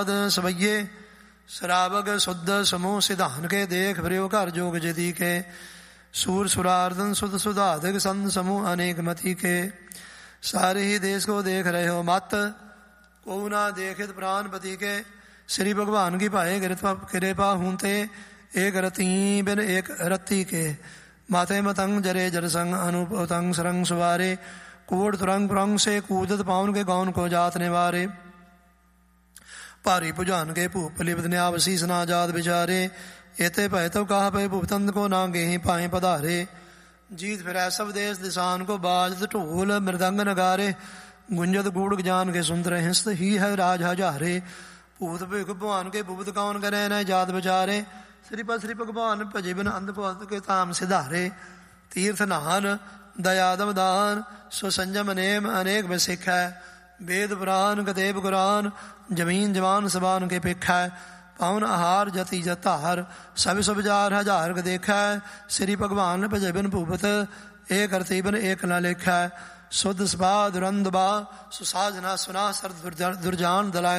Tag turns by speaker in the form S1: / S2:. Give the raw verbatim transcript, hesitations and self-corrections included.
S1: ਸਵਈਏ ਸਰਾਵਗ ਸੁਧ ਸਮੂਹ ਸਿਧਾਨ ਕੇ ਦੇਖ ਫਿਰਿਓ ਘਰ ਜੋਗ ਜਤੀ ਕੇ सूर सुरार्दन सुध सुधाधिक संत समूह अनेक मति के सारे ही देश को देख रहे हो मत को ना देखित प्राणपति के श्री भगवान की पाए कृपा हूंते एक रति बिन एक रति के माथे मतंग जरे जरसंग अनुपतंग सरंग सुवारे कोट तुरंग पुरंग से कूदत पावन के गौन को जात निवारे भारी भुजान के भूप लिपत न्यावशीष ना जात बिचारे एते भय तब कहा भय भूपतंद को ना गेही पाए पधारे जीत फिर सब देश दिशान को बाजत ढोल मृदंग नगारे गुंजत गूढ़ जान के सुंदर हिंस ही है राज हजारे भूत भिख भगवान के भूपत कौन करे न जात बिचारे श्रीपद श्री भगवान भजे बिन अंध भगत के ताम सिधारे तीर्थ नहान दयादम दान सो संयम नेम अनेक में सिख है वेद पुराण कतेब कुरान जमीन जवान सबान के पिख है पावन आहार जति जतार सब सब जार हजार का देखा श्री भगवान भजे बिन भूपत एक रति बिन एक न लेखा शुद्ध स्पा दुरंद बा सुसाजना सुना सर दुर्जान दलाय